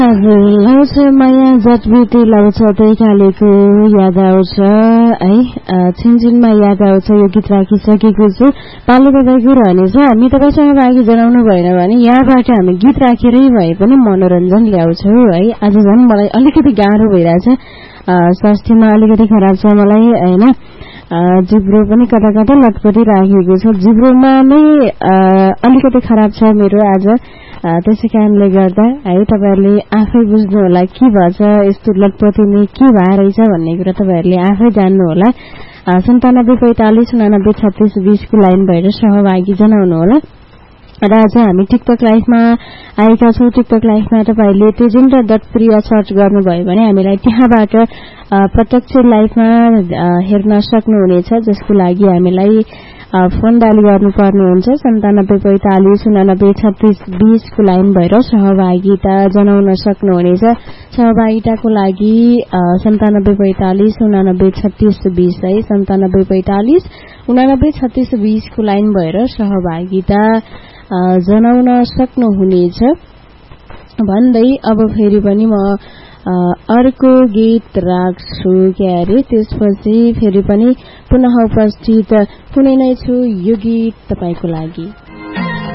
हजुर लाउँछ माया जटबिटी लाउँछ तैखालेको याद आउँछ है छिनछिनमा याद आउँछ यो गीत राखिसकेको छु पालो तपाईँको रहनेछ हामी तपाईँसँग भागी जनाउनु भएन भने यहाँबाट हामी गीत राखेरै भए पनि मनोरञ्जन ल्याउँछौँ है आज झन् मलाई अलिकति गाह्रो भइरहेछ स्वास्थ्यमा अलिकति खराब छ मलाई होइन जिब्रो पनि कता कता लटपटी राखेको छ जिब्रोमा नै अलिकति खराब छ मेरो आज त्यसै कारणले गर्दा है तपाईहरुले आफै बुझ्नु होला के भन्छ यस्तो लटपटीले के भइरहेछ भन्ने कुरा तपाईहरुले आफै जान्नु होला 9745893620 को लाइन भएर सहभागी जनाउनु होला र आज हामी टिकटक लाइभमा आएका छौं टिकटक लाइभमा तपाईहरुले तेजेन्द्र दत्तप्रिय सर्च गर्नुभयो भने हामीलाई त्यहाँबाट प्रत्यक्ष लाइभमा हेर्न सक्नुहुनेछ जसको लागि हामीलाई फोन डायल गर्नुपर्ने हुन्छ 9745893620 को लाइन भएर सहभागिता जनाउन सक्नुहुनेछ सहभागिताको लागि 9745893620 है 9745893620 को लाइन भएर सहभागिता जनाउन सक्नुहुनेछ भन्दै अब फेरि पनि म अर्को गीत राख्छु के अरे त्यसपछि फेरि पनि पुनः उपस्थित हुने नै छु यो गीत तपाईको लागि